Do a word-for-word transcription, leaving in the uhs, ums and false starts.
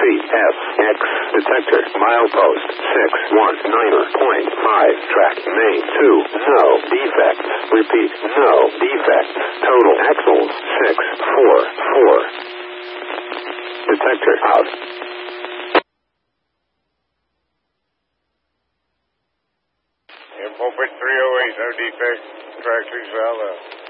F, X, detector, milepost, six one nine point five, track, main, two, no defects, repeat, no defects, total axles, six four four, detector out. Info pitch three oh eight, no defects, track two south out.